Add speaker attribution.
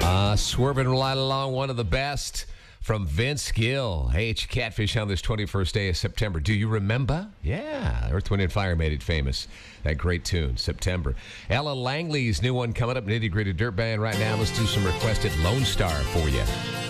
Speaker 1: Swerving right along, one of the best from Vince Gill. Hey, it's Catfish on this 21st day of September. Do you remember? Yeah, Earth, Wind, and Fire made it famous. That great tune, September. Ella Langley's new one coming up, Nitty Gritty Dirt Band right now. Let's do some requested Lone Star for you.